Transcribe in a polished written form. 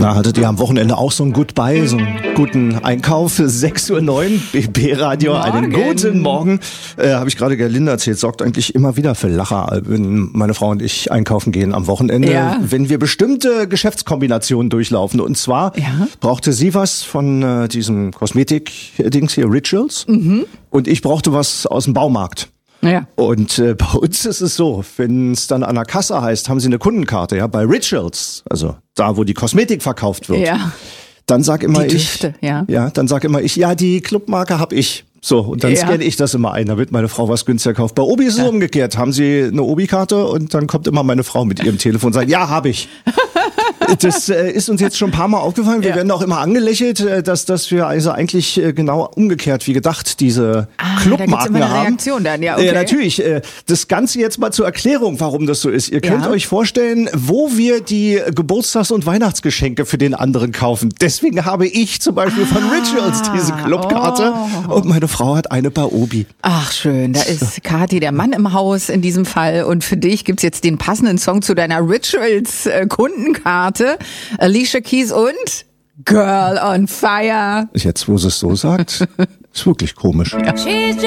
Na, hattet ihr am Wochenende auch so ein Goodbye, so einen guten Einkauf? 6:09 Uhr, BB-Radio, einen guten Morgen. Habe ich gerade Gerlinde erzählt, sorgt eigentlich immer wieder für Lacher, wenn meine Frau und ich einkaufen gehen am Wochenende, wenn wir bestimmte Geschäftskombinationen durchlaufen. Und zwar brauchte sie was von diesem Kosmetik-Dings hier, Rituals. Und ich brauchte was aus dem Baumarkt. Ja. Und bei uns ist es so, wenn es dann an der Kasse heißt, haben Sie eine Kundenkarte, ja, bei Rituals, also da, wo die Kosmetik verkauft wird, dann sag immer dann sag immer ich, ja, die Clubmarke hab ich. So, und dann scanne ich das immer ein, damit meine Frau was günstiger kauft. Bei Obi ist es umgekehrt. Haben Sie eine Obi-Karte? Und dann kommt immer meine Frau mit ihrem Telefon und sagt, ja, habe ich. Das ist uns jetzt schon ein paar Mal aufgefallen. Wir werden auch immer angelächelt, dass wir also eigentlich genau umgekehrt wie gedacht diese Clubmarken da haben. Reaktion dann, okay. Natürlich. Das Ganze jetzt mal zur Erklärung, warum das so ist. Ihr könnt euch vorstellen, wo wir die Geburtstags- und Weihnachtsgeschenke für den anderen kaufen. Deswegen habe ich zum Beispiel von Rituals diese Clubkarte und meine Frau hat eine bei Obi. Ach schön, da ist Kathi, der Mann im Haus in diesem Fall. Und für dich gibt's jetzt den passenden Song zu deiner Rituals-Kundenkarte. Alicia Keys und Girl on Fire. Jetzt, wo sie es so sagt, ist wirklich komisch. Ja.